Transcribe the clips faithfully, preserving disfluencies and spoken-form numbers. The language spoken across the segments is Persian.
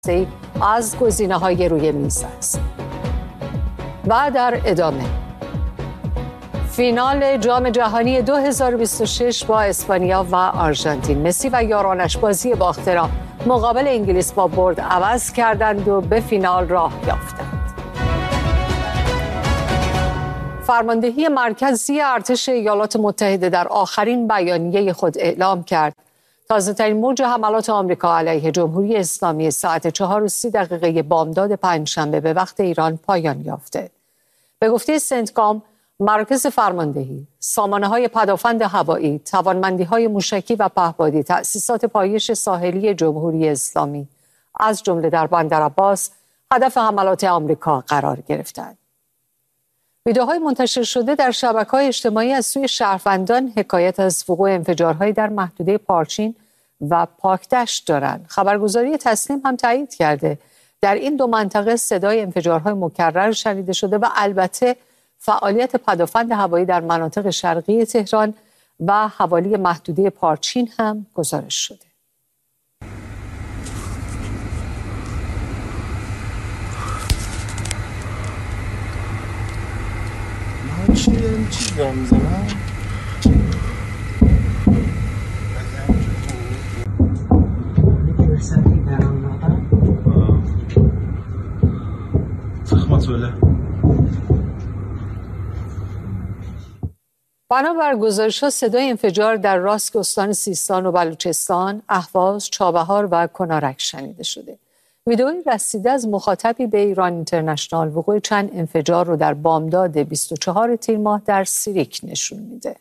از گزینه‌های روی میز است. و در ادامه فینال جام جهانی دو هزار و بیست و شش با اسپانیا و آرژانتین. مسی و یارانش بازی باخته را مقابل انگلیس با برد عوض کردند و به فینال راه یافتند. فرماندهی مرکزی ارتش ایالات متحده در آخرین بیانیه خود اعلام کرد تازه‌ترین موج حملات آمریکا علیه جمهوری اسلامی ساعت چهار و سی دقیقه بامداد پنجشنبه به وقت ایران پایان یافته. به گفته سنتکام، مرکز فرماندهی، سامانه‌های پدافند هوایی، توانمندی‌های موشکی و پهپادی، تأسیسات پایش ساحلی جمهوری اسلامی از جمله در بندرعباس هدف حملات آمریکا قرار گرفتند. ویدئوهای منتشر شده در شبکه‌های اجتماعی از سوی شهروندان حکایت از وقوع انفجارهای در محدوده پارچین و پاکدشت دارند. خبرگزاری تسنیم هم تایید کرده در این دو منطقه صدای انفجارهای مکرر شنیده شده و البته فعالیت پدافند هوایی در مناطق شرقی تهران و حوالی محدوده پارچین هم گزارش شده. چی چی دارم میزنم؟ بنابر گزارش‌ها صدای انفجار در راسک استان سیستان و بلوچستان، اهواز، چابهار و کنارک شنیده شده. ویدئویی رسیده از مخاطبی به ایران اینترنشنال وقوع چند انفجار رو در بامداد بیست و چهار تیر ماه در سیریک نشون میده.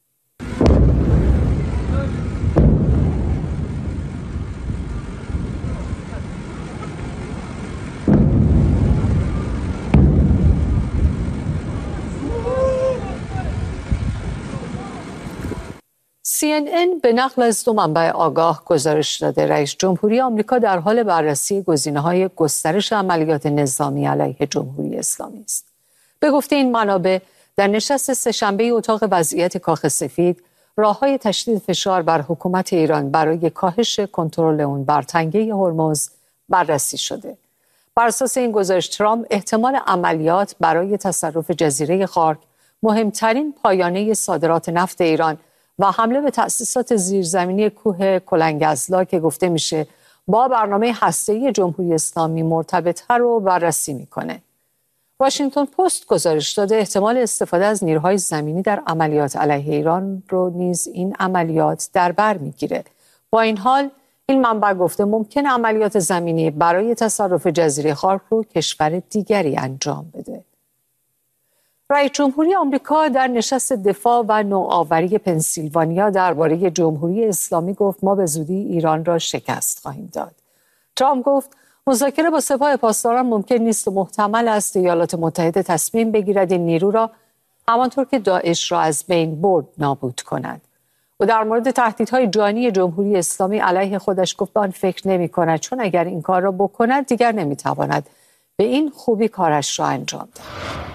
سی ان ان به نقل از دو منبع آگاه گزارش داده رئیس جمهوری آمریکا در حال بررسی گزینه‌های گسترش عملیات نظامی علیه جمهوری اسلامی است. به گفته این منابع، در نشست سه‌شنبه اتاق وضعیت کاخ سفید، راه‌های تشدید فشار بر حکومت ایران برای کاهش کنترل اون بر تنگه هرمز بررسی شده. بر اساس این گزارش، ترامپ احتمال عملیات برای تصرف جزیره خارک، مهمترین پایانه صادرات نفت ایران و حمله به تأسیسات زیرزمینی کوه کلنگزلا که گفته میشه با برنامه هسته‌ای جمهوری اسلامی مرتبطه رو بررسی میکنه. واشنگتن پست گزارش داده احتمال استفاده از نیروهای زمینی در عملیات علیه ایران رو نیز این عملیات در بر میگیره. با این حال این منبع گفته ممکن عملیات زمینی برای تصرف جزیره خارک رو کشور دیگری انجام بده. رئیس جمهوری آمریکا در نشست دفاع و نوآوری پنسیلوانیا درباره جمهوری اسلامی گفت ما به زودی ایران را شکست خواهیم داد. ترامپ گفت مذاکره با سپاه پاسداران ممکن نیست و محتمل است ایالات متحده تصمیم بگیرد این نیرو را همانطور که داعش را از بین برد نابود کند. و در مورد تهدیدهای جانی جمهوری اسلامی علیه خودش گفت آن فکر نمی کند چون اگر این کار را بکند دیگر نمی تواند به این خوبی کارش را انجام دهد.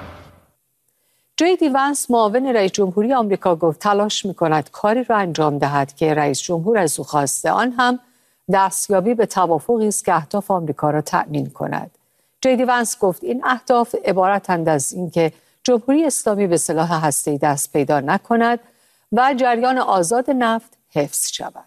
جی دی وانس معاون رئیس جمهوری آمریکا گفت تلاش می‌کند کاری را انجام دهد که رئیس جمهور از او خواسته، آن هم دستیابی به توافقی است که اهداف آمریکا را تأمین کند. جی دی وانس گفت این اهداف عبارتند از اینکه جمهوری اسلامی به سلاح هسته‌ای دست پیدا نکند و جریان آزاد نفت حفظ شود.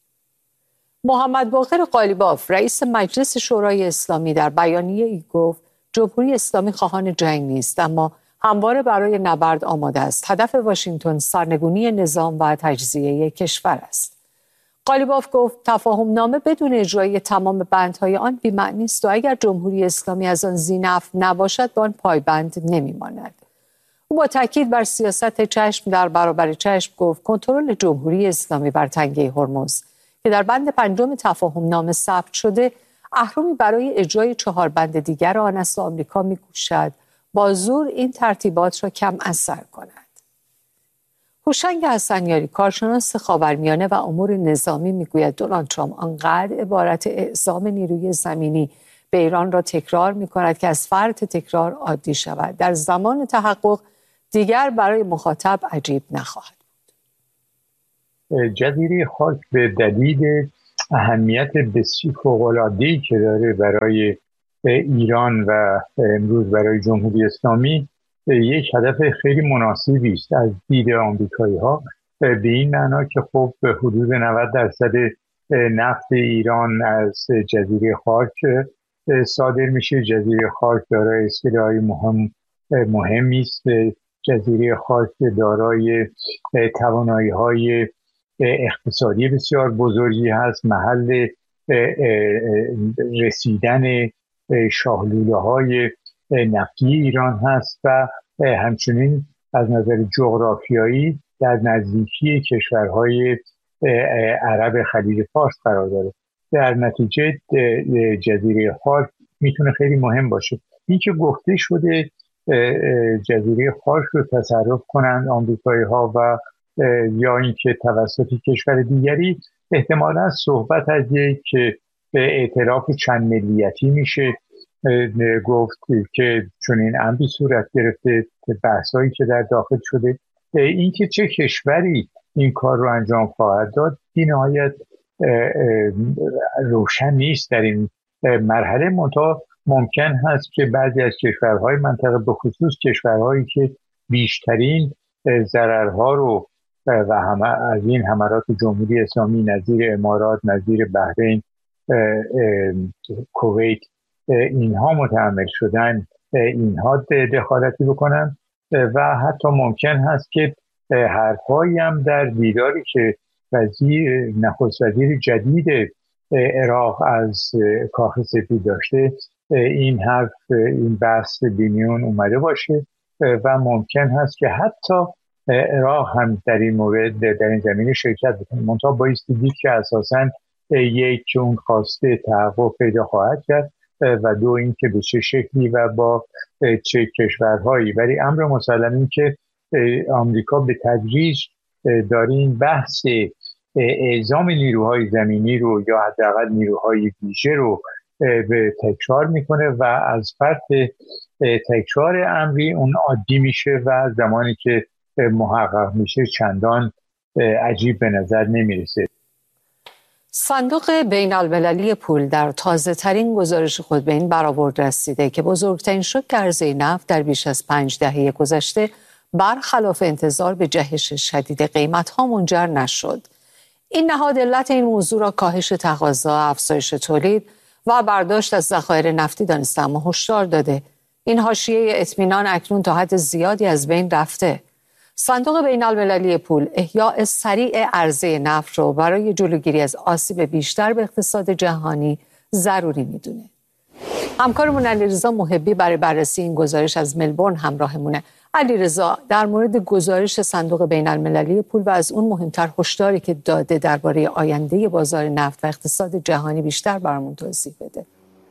محمد باقر قالیباف رئیس مجلس شورای اسلامی در بیانیه‌ای گفت جمهوری اسلامی خواهان جنگ نیست اما همواره برای نبرد آماده است. هدف واشنگتن سرنگونی نظام و تجزیه کشور است. قالیباف گفت تفاهم نامه بدون اجرای تمام بندهای آن بی‌معنی است و اگر جمهوری اسلامی از آن ذی‌نفع نباشد به آن پایبند نمی‌ماند. او با تاکید بر سیاست چشم در برابر چشم گفت کنترل جمهوری اسلامی بر تنگه هرمز که در بند پنجم تفاهم نامه ثبت شده اهرمی برای اجرای چهار بند دیگر آن است و آمریکا می‌کوشد با زور این ترتیبات را کم اثر کند. هوشنگ حسنیاری کارشناس خاورمیانه و امور نظامی میگوید دونالد ترامپ آنقدر عبارت اعزام نیروی زمینی به ایران را تکرار می‌کند که از فرط تکرار عادی شود. در زمان تحقق دیگر برای مخاطب عجیب نخواهد بود. جزیره خارک به دلیل اهمیت بسیار فوق‌العاده‌ای که داره برای ایران و امروز برای جمهوری اسلامی، یک هدف خیلی مناسبی است از دید آمریکایی‌ها، به این معنا که خب حدود نود درصد نفت ایران از جزیره خاک صادر میشه. جزیره خاک دارای اسکله‌های مهم مهمی است. جزیره خاک دارای توانایی‌های اقتصادی بسیار بزرگی هست. محل رسیدن شاهلوله‌های نفتی ایران هست و همچنین از نظر جغرافیایی در نزدیکی کشورهای عرب خلیج فارس قرار داره. در نتیجه جزیره خاک میتونه خیلی مهم باشه. این که گفته شده جزیره خاک رو تصرف کنند آمریکایی‌ها و یا اینکه توسط کشور دیگری، احتمالاً صحبت از یک اعتراف چند ملیتی میشه گفت که چون این امری صورت گرفته، بحثایی که در داخل شده، این که چه کشوری این کار رو انجام خواهد داد بی نهایت روشن نیست در این مرحله. منتها ممکن هست که بعضی از کشورهای منطقه، به خصوص کشورهایی که بیشترین ضررها رو و همه از این حملات جمهوری اسلامی نظیر امارات، نظیر بحرین، کویت، اینها متحمل شدن، اینها دخالتی بکنن و حتی ممکن هست که حرفایی هم در دیداری که وزیر نخست وزیر جدید عراق از کاخ سفید داشته، این حرف، این بحث بیمیون اومده باشه و ممکن هست که حتی عراق هم در این مورد در این زمینه شرکت بکنه. منتها بایستی دید که اساساً یک که اون خواسته تحقق پیدا خواهد کرد و دو این که به چه شکلی و با چه کشورهایی. ولی امر مسلم این که آمریکا به تدریج داره این بحث اعزام نیروهای زمینی رو یا حداقل نیروهای ویژه رو به تکرار میکنه و از فرط تکرار امری اون عادی میشه و زمانی که محقق میشه چندان عجیب به نظر نمیرسه. صندوق بین المللی پول در تازه ترین گزارش خود به این برآورد رسیده که بزرگترین شوک عرضه نفت در بیش از پنج دهه گذشته برخلاف انتظار به جهش شدید قیمت‌ها منجر نشد. این نهاد علت این موضوع را کاهش تقاضا، افزایش تولید و برداشت از ذخایر نفتی دانسته، اما هشدار داده این حاشیه اطمینان اکنون تا حد زیادی از بین رفته. صندوق بین المللی پول احیاء سریع عرضه نفت رو برای جلوگیری از آسیب بیشتر به اقتصاد جهانی ضروری میدونه. همکارمون علیرضا محبی برای بررسی این گزارش از ملبورن همراهمونه. علیرضا، در مورد گزارش صندوق بین المللی پول و از اون مهمتر هشداری که داده درباره آینده بازار نفت و اقتصاد جهانی بیشتر برامون توضیح بده.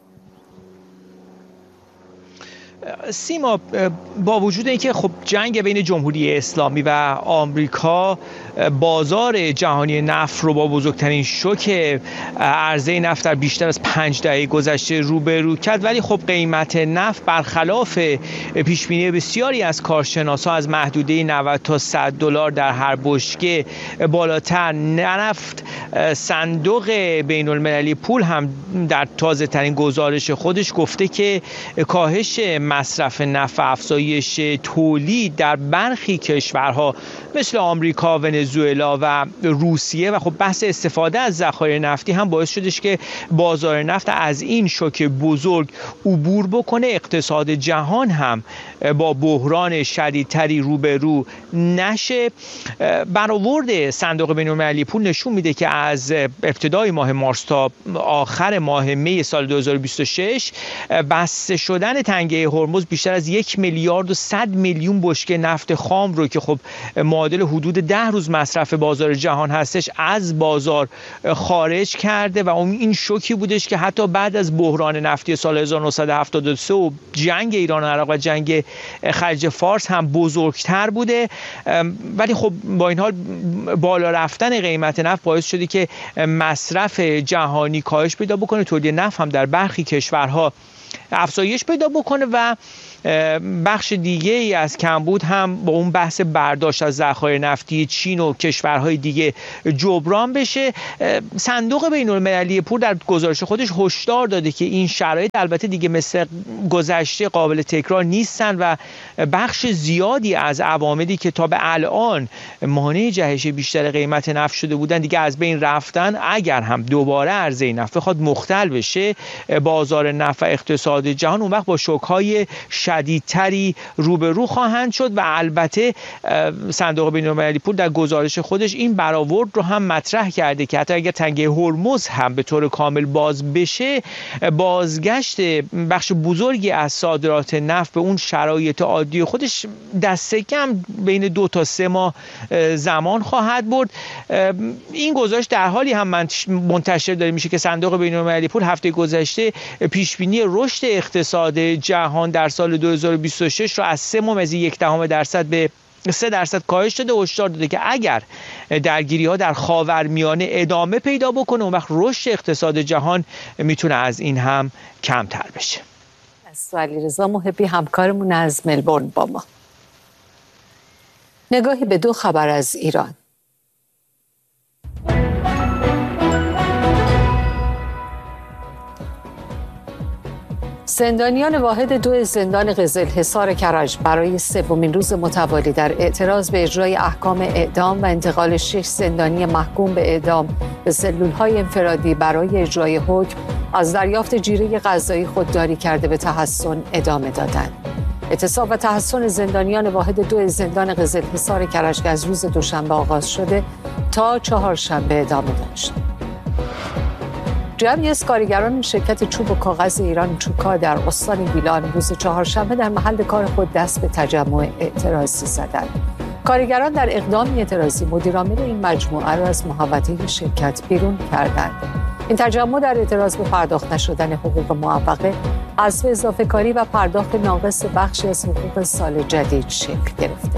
سیما، با وجود اینکه خب جنگ بین جمهوری اسلامی و آمریکا بازار جهانی نفت رو با بزرگترین شوک عرضه نفت در بیشتر از پنج دهه گذشته روبرو کرد، ولی خب قیمت نفت برخلاف پیشبینی بسیاری از کارشناسا از محدوده نود تا صد دلار در هر بشکه بالاتر نرفت. صندوق بین المللی پول هم در تازه ترین گزارش خودش گفته که کاهش مصرف نفت و افزایش تولید در برخی کشورها مثل آمریکا، ونزوئلا و روسیه و خب بحث استفاده از ذخایر نفتی هم باعث شدش که بازار نفت از این شوک بزرگ عبور بکنه. اقتصاد جهان هم با بحران شدیدتری روبرو نشه. برآورد صندوق بین‌المللی پول نشون میده که از ابتدای ماه مارس تا آخر ماه می سال دو هزار و بیست و شش بسته شدن تنگه هرمز بیشتر از یک میلیارد و صد میلیون بشکه نفت خام رو که خب معادل حدود ده روز مصرف بازار جهان هستش از بازار خارج کرده و این شوکی بودش که حتی بعد از بحران نفتی سال هزار و نهصد و هفتاد و سه و جنگ ایران و عراق و جنگ خلیج فارس هم بزرگتر بوده. ولی خب با این حال بالا رفتن قیمت نفت باعث شده که مصرف جهانی کاهش پیدا بکنه. تولید نفت هم در برخی کشورها افزایش پیدا بکنه و بخش دیگه ای از کمبود هم با اون بحث برداشت از ذخایر نفتی چین و کشورهای دیگه جبران بشه. صندوق بین‌المللی پول در گزارش خودش هشدار داده که این شرایط البته دیگه مثل گذشته قابل تکرار نیستن و بخش زیادی از عواملی که تا به الان مانع جهش بیشتر قیمت نفت شده بودن دیگه از بین رفتن. اگر هم دوباره عرضه نفت بخواد مختل بشه، بازار نفت و اقتصاد جهان اون وقت با شوک‌های شدیدتری روبرو خواهند شد و البته صندوق بین‌المللی پول در گزارش خودش این برآورد رو هم مطرح کرده که حتی اگر تنگه هرمز هم به طور کامل باز بشه، بازگشت بخش بزرگی از صادرات نفت به اون شرایط عادی خودش دست کم بین دو تا سه ماه زمان خواهد برد. این گزارش در حالی هم منتشر داره میشه که صندوق بین‌المللی پول هفته گذشته پیشبینی رشد اقتصاد جهان در سال دو هزار و بیست و شش رو از سه ممیز یک دهم درصد به سه درصد کاهش داده و هشدار داده که اگر درگیری ها در خاورمیانه ادامه پیدا بکنه اون وقت رشد اقتصاد جهان میتونه از این هم کمتر بشه. از علیرضا محبی همکارمون از ملبورن با ما. نگاهی به دو خبر از ایران. زندانیان واحد دو زندان قزلحصار کرج برای سومین روز متوالی در اعتراض به اجرای احکام اعدام و انتقال شش زندانی محکوم به اعدام به سلول‌های انفرادی برای اجرای حکم از دریافت جیره غذایی خودداری کرده به تحسن ادامه دادند. اعتصاب و تحسن زندانیان واحد دو زندان قزلحصار کرج از روز دوشنبه آغاز شده تا چهارشنبه ادامه داشت. جمعی از کارگران شرکت چوب و کاغذ ایران چوکا در استان گیلان روز چهارشنبه در محل کار خود دست به تجمع اعتراضی زدند. کارگران در اقدام اعتراضی مدیرعامل این مجموعه را از محوطه شرکت بیرون کردند. این تجمع در اعتراض به پرداخت نشدن حقوق معوقه، حذف اضافه کاری و پرداخت ناقص بخشی از حقوق سال جدید شکل گرفته.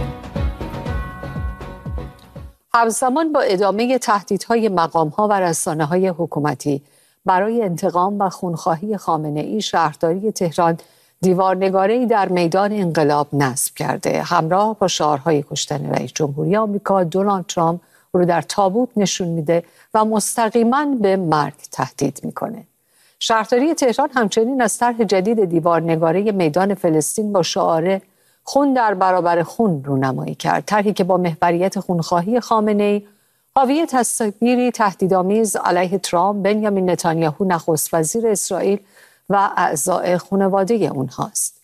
همزمان با ادامه تهدیدهای مقام‌ها و رسانه‌های حکومتی برای انتقام و خونخواهی خامنه‌ای، شهرداری تهران دیوارنگاره‌ای در میدان انقلاب نصب کرده. همراه با شعارهای کشتن رئیس جمهوری آمریکا، دونالد ترامپ رو در تابوت نشون میده و مستقیما به مرگ تهدید میکنه. شهرداری تهران همچنین از طرح جدید دیوارنگاره میدان فلسطین با شعار خون در برابر خون رونمایی کرد. طرحی که با محوریت خونخواهی خامنه‌ای حاوی تصویری تهدیدآمیز علیه ترامپ، بنیامین نتانیاهو نخست وزیر اسرائیل و اعضای خانواده اونهاست.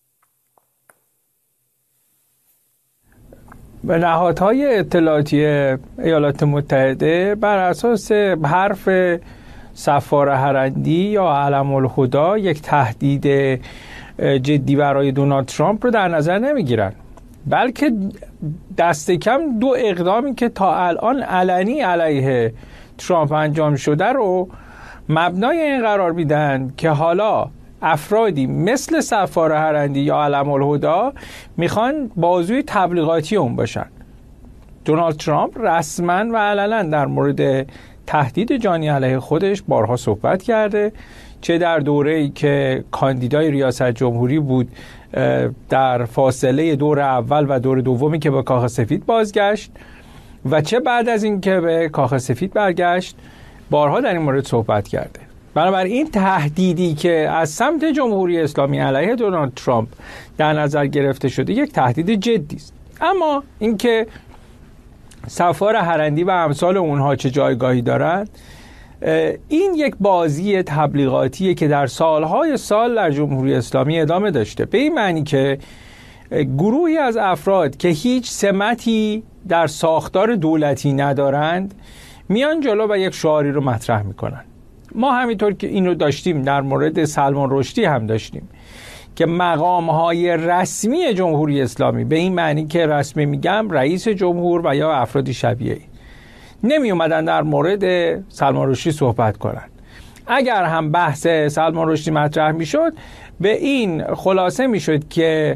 به نهادهای اطلاعاتی ایالات متحده بر اساس حرف صفار هرندی یا علم الهدا یک تهدید جدی برای دونالد ترامپ رو در نظر نمیگیرن، بلکه دست کم دو اقدامی که تا الان علنی علیه ترامپ انجام شده رو مبنای این قرار میدن که حالا افرادی مثل صفار هرندی یا علم الهدا میخوان بازوی تبلیغاتی اون باشن. دونالد ترامپ رسما و علنا در مورد تهدید جانی علیه خودش بارها صحبت کرده، چه در دوره‌ای که کاندیدای ریاست جمهوری بود در فاصله دور اول و دور دومی که به کاخ سفید بازگشت و چه بعد از این که به کاخ سفید برگشت بارها در این مورد صحبت کرده. بنابراین تهدیدی که از سمت جمهوری اسلامی علیه دونالد ترامپ در نظر گرفته شده یک تهدید جدی است. اما اینکه صفار هرندی و امثال اونها چه جایگاهی دارند، این یک بازی تبلیغاتیه که در سالهای سال در جمهوری اسلامی ادامه داشته، به این معنی که گروهی از افراد که هیچ سمتی در ساختار دولتی ندارند میان جلو و یک شعاری رو مطرح میکنن. ما همینطور که این رو داشتیم در مورد سلمان رشدی هم داشتیم که مقامهای رسمی جمهوری اسلامی، به این معنی که رسمی میگم رئیس جمهور و یا افرادی شبیه نمی اومدن در مورد سلمان رشدی صحبت کنن. اگر هم بحث سلمان رشدی مطرح میشد به این خلاصه میشد که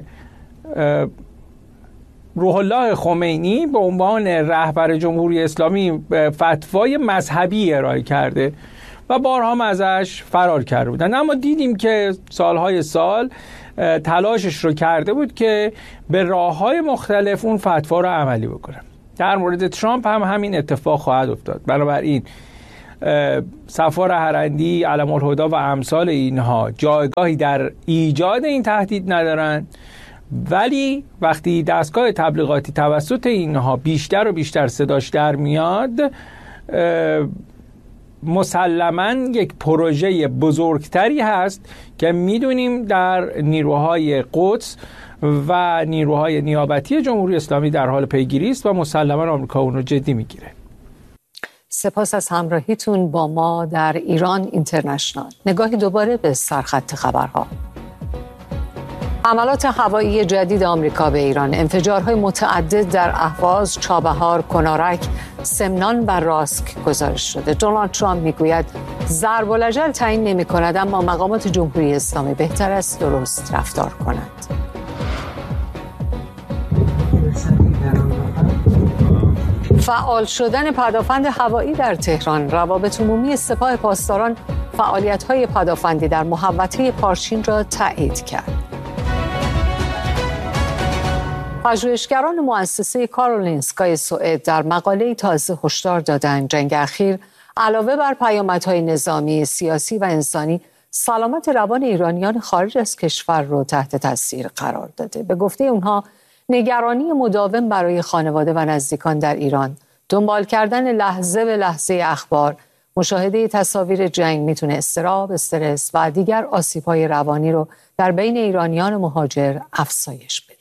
روح الله خمینی به عنوان رهبر جمهوری اسلامی فتوای مذهبی ارائه کرده و بارها هم ازش فرار کرده بودن. اما دیدیم که سالهای سال تلاشش رو کرده بود که به راه‌های مختلف اون فتوا رو عملی بکنه. در مورد ترامپ هم همین اتفاق خواهد افتاد. بنابراین سفار هرندی، علم‌الهدی و امثال اینها جایگاهی در ایجاد این تهدید ندارن، ولی وقتی دستگاه تبلیغاتی توسط اینها بیشتر و بیشتر صداش در میاد، مسلماً یک پروژه بزرگتری هست که میدونیم در نیروهای قدس و نیروهای نیابتی جمهوری اسلامی در حال پیگیری است و مسلماً آمریکا اون رو جدی میگیره. سپاس از همراهیتون با ما در ایران اینترنشنال. نگاهی دوباره به سرخط خبرها. حملات هوایی جدید آمریکا به ایران، انفجارهای متعدد در اهواز، چابهار، کنارک، سمنان و راسک گزارش شده. دونالد ترامپ میگوید ضرب الاجل تعیین نمی‌کند، اما مقامات جمهوری اسلامی بهتر است درست رفتار کنند. فعال شدن پدافند هوایی در تهران، روابط عمومی سپاه پاسداران فعالیت‌های پدافندی در محوطه پارچین را تایید کرد. پژوهشگران مؤسسه کارولینسکای سوئد در مقاله‌ای تازه هشدار دادند جنگ اخیر علاوه بر پیامدهای نظامی، سیاسی و انسانی، سلامت روان ایرانیان خارج از کشور را تحت تاثیر قرار داده. به گفته اونها نگرانی مداوم برای خانواده و نزدیکان در ایران، دنبال کردن لحظه به لحظه اخبار، مشاهده تصاویر جنگ میتونه اضطراب، استرس و دیگر آسیب‌های روانی رو در بین ایرانیان مهاجر افزایش بده.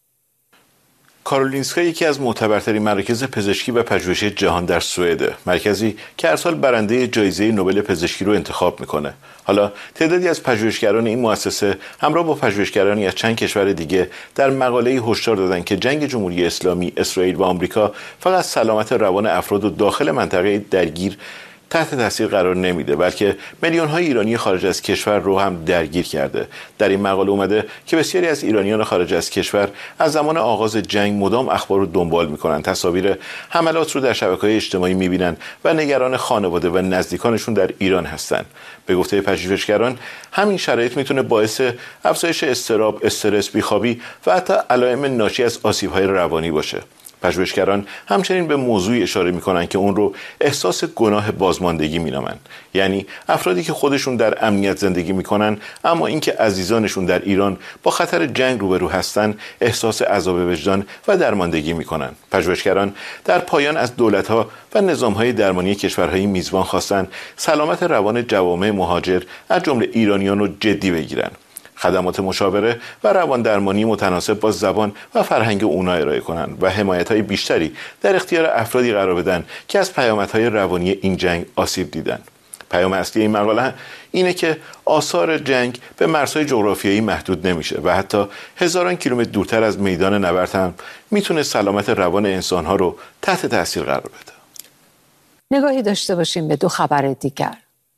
کارولینسکا یکی از معتبرترین مراکز پزشکی و پژوهشی جهان در سوئد، مرکزی که هر سال برنده جایزه نوبل پزشکی رو انتخاب میکنه. حالا تعدادی از پژوهشگران این مؤسسه همراه با پژوهشگرانی از چند کشور دیگه در مقاله‌ای هشدار دادن که جنگ جمهوری اسلامی، اسرائیل و آمریکا فقط سلامت روان افراد و داخل منطقه درگیر تحت تاثیر قرار نمیده، بلکه میلیون های ایرانی خارج از کشور رو هم درگیر کرده. در این مقاله اومده که بسیاری از ایرانیان خارج از کشور از زمان آغاز جنگ مدام اخبار رو دنبال میکنن، تصاویر حملات رو در شبکه‌های اجتماعی میبینن و نگران خانواده و نزدیکانشون در ایران هستن. به گفته پژوهشگران همین شرایط میتونه باعث افزایش اضطراب، استرس، بیخوابی و حتی علائم ناشی از آسیب‌های روانی باشه. پژوهشگران همچنین به موضوعی اشاره میکنن که اون رو احساس گناه بازماندگی مینامن، یعنی افرادی که خودشون در امنیت زندگی میکنن اما اینکه عزیزانشون در ایران با خطر جنگ روبرو هستن احساس عذاب وجدان و درماندگی میکنن. پژوهشگران در پایان از دولت‌ها و نظام‌های درمانی کشورهای میزبان خواستن سلامت روان جوامع مهاجر از جمله ایرانیان رو جدی بگیرن، خدمات مشاوره و روان درمانی متناسب با زبان و فرهنگ اونا ارائه کنند و حمایت‌های بیشتری در اختیار افرادی قرار بدن که از پیامدهای روانی این جنگ آسیب دیدن. پیام اصلی این مقاله اینه که آثار جنگ به مرزهای جغرافیایی محدود نمیشه و حتی هزاران کیلومتر دورتر از میدان نبرد هم میتونه سلامت روان انسان‌ها رو تحت تاثیر قرار بده. نگاهی داشته باشیم به دو خبر دیگر.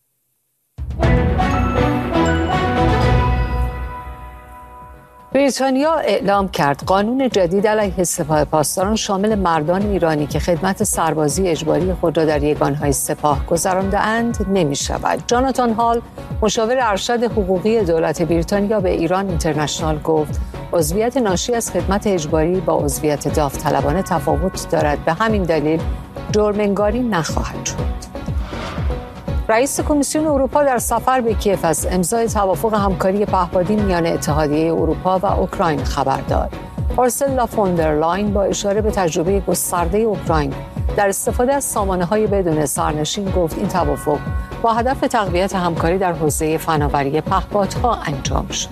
بریتانیا اعلام کرد قانون جدید علیه سپاه پاسداران شامل مردان ایرانی که خدمت سربازی اجباری خود را در یگانهای سپاه گذرانده‌اند نمی شود. جاناتان هال، مشاور ارشد حقوقی دولت بریتانیا به ایران اینترنشنال گفت عضویت ناشی از خدمت اجباری با عضویت داوطلبانه تفاوت دارد، به همین دلیل جرم‌انگاری نخواهد شد. رئیس کمیسیون اروپا در سفر به کیف از امضای توافق همکاری پهپادی میان اتحادیه اروپا و اوکراین خبر داد. اورسولا فون در لاین با اشاره به تجربه گسترده اوکراین در استفاده از سامانه‌های بدون سرنشین گفت این توافق با هدف تقویت همکاری در حوزه فناوری پهپادها انجام شده.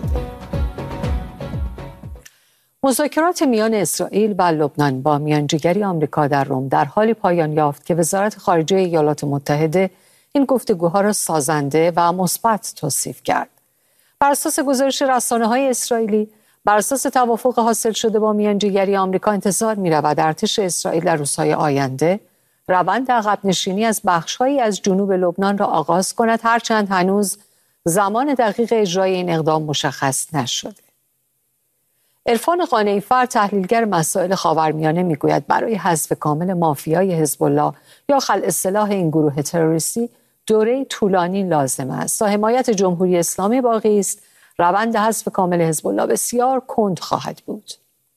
مذاکرات میان اسرائیل و لبنان با میانجیگری آمریکا در روم در حالی پایان یافت که وزارت خارجه ایالات متحده این گفتگوها را سازنده و مثبت توصیف کرد. بر اساس گزارش رسانه‌های اسرائیلی، بر اساس توافق حاصل شده با میانجیگری آمریکا انتظار می‌رود ارتش اسرائیل در روزهای آینده روند عقب نشینی از بخش‌هایی از جنوب لبنان را آغاز کند، هرچند هنوز زمان دقیق اجرای این اقدام مشخص نشده. عرفان قانعی‌فر، تحلیلگر مسائل خاورمیانه، میگوید برای حذف کامل مافیای حزب الله یا خلع سلاح این گروه تروریستی دوره طولانی لازم است تا حمایت جمهوری اسلامی باقی است. روند حذف کامل حزب الله بسیار کند خواهد بود.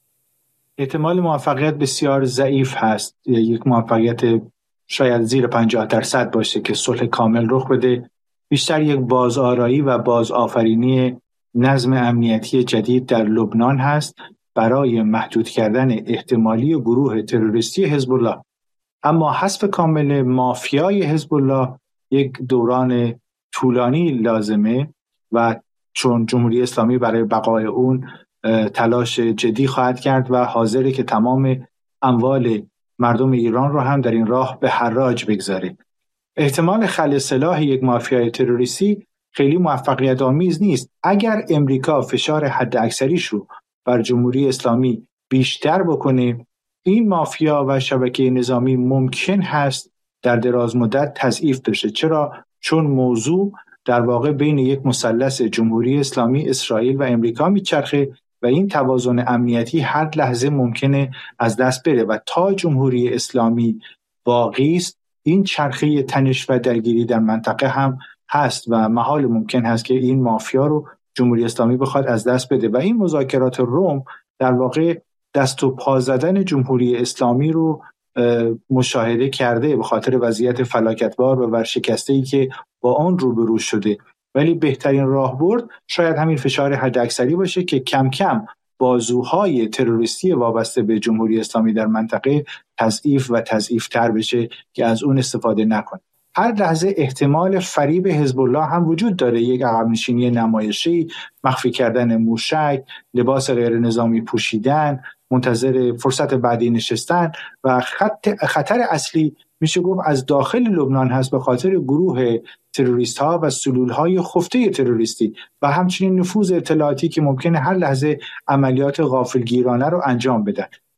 احتمال موفقیت بسیار ضعیف هست. یک موفقیت شاید زیر پنجاه درصد باشه که صلح کامل رخ بده. بیشتر یک بازآرایی و بازآفرینی نظم امنیتی جدید در لبنان هست برای محدود کردن احتمالی گروه تروریستی حزب الله. اما حذف کامل مافیای حزب الله یک دوران طولانی لازمه و چون جمهوری اسلامی برای بقای اون تلاش جدی خواهد کرد و حاضره که تمام اموال مردم ایران رو هم در این راه به حراج بگذاره. احتمال خلع سلاح یک مافیای تروریستی خیلی موفقیت آمیز نیست. اگر امریکا فشار حد اکثریش رو بر جمهوری اسلامی بیشتر بکنه، این مافیا و شبکه نظامی ممکن هست در دراز مدت تضعیف بشه. چرا؟ چون موضوع در واقع بین یک مثلث جمهوری اسلامی، اسرائیل و امریکا میچرخه و این توازن امنیتی هر لحظه ممکنه از دست بره و تا جمهوری اسلامی باقی است این چرخه تنش و درگیری در منطقه هم هست و محال ممکن هست که این مافیا رو جمهوری اسلامی بخواد از دست بده و این مذاکرات روم در واقع دست و پا زدن جمهوری اسلامی رو مشاهده کرده به خاطر وضعیت فلاکتبار و ورشکسته‌ای که با آن روبرو شده. ولی بهترین راهبرد شاید همین فشار حداکثری باشه که کم کم بازوهای تروریستی وابسته به جمهوری اسلامی در منطقه تضعیف و تضعیف‌تر بشه که از اون استفاده نکنه. هر لحظه احتمال فریب حزب الله هم وجود داره، یک عقب نشینی نمایشی، مخفی کردن موشک، لباس غیر نظامی پوشیدن، منتظر فرصت بعدی نشستن و خط خطر اصلی میشه گفت از داخل لبنان هست به خاطر گروه تروریست ها و سلول های خفته تروریستی و همچنین نفوذ اطلاعاتی که ممکنه هر لحظه عملیات غافلگیرانه رو انجام بدن.